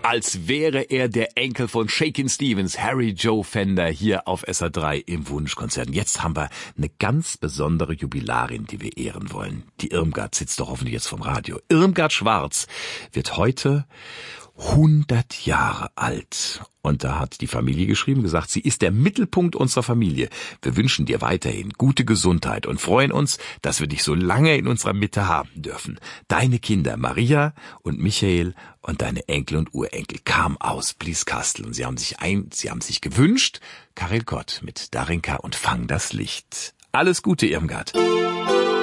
als wäre er der Enkel von Shakin' Stevens, Harry Joe Fender, hier auf SR3 im Wunschkonzert. Jetzt haben wir eine ganz besondere Jubilarin, die wir ehren wollen. Die Irmgard sitzt doch hoffentlich jetzt vom Radio. Irmgard Schwarz wird heute 100 Jahre alt. Und da hat die Familie geschrieben, gesagt, sie ist der Mittelpunkt unserer Familie. Wir wünschen dir weiterhin gute Gesundheit und freuen uns, dass wir dich so lange in unserer Mitte haben dürfen. Deine Kinder Maria und Michael und deine Enkel und Urenkel kamen aus Blieskastel und sie haben sich gewünscht, Karel Gott mit Darinka und Fang das Licht. Alles Gute, Irmgard.